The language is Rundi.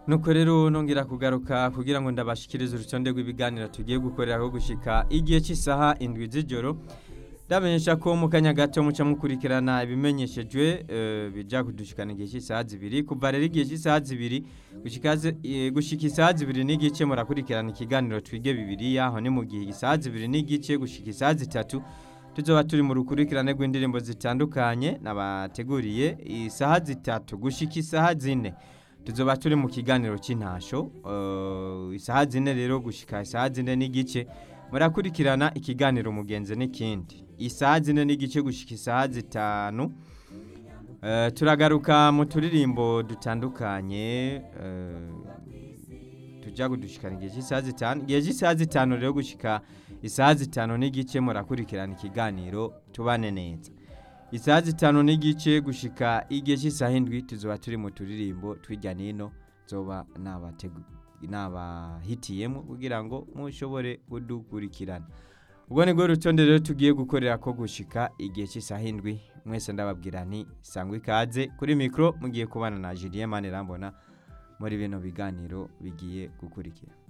nuko rero nongera kugaruka kugira ngo ndabashikirize urutonde rw'ibiganiro tugiye gukorera ko gushika igihe cy'isaha 7 z'ijoro. Ndamenyesha ko mu kanya gato muca mukurikirana ibimenyeshejwe bija kudushikana igihe cy'isaha 2 kuva rero igihe cy'isaha 2 gushika isaha 2 n'igice murakurikirana ikiganiro twige Bibiliya aho ni mu gihe isaha 2 n'igice gushika isaha 3 tuzoba turi mu rukurikirane rw'indirimbo zitandukanye nabateguriye isaha 3 gushika isaha 4 tuzoba turi mu kiganiro cy'intasho isaha 4 rero gushika isaha 4 n'igice murakurikirana ikiganiro mugenze n'ikindi isaha 4 n'igice gushika isaha 5 turagaruka mu turirimbo dutandukanye tujya kudushikana igihe cy'isaha 5 igihe cy'isaha 5 rero gushika isaha 5 n'igice murakurikirana ikiganiro tubane neza isaha 5 n'igice gushika igihe cy'isaha 7 tuzoba turi mu turirimbo tw'ijya nino zoba nabahitiyemo kugira ngo mushobore kudukurikirana. Ubwo ni go rutonde rero tugiye gukorera ko gushika igihe cy'isaha 7 mwese ndababwira nti sangwe ikaze kuri micro mugiye kubana na Julien Manirambona muri bino biganiro bigiye gukurikira.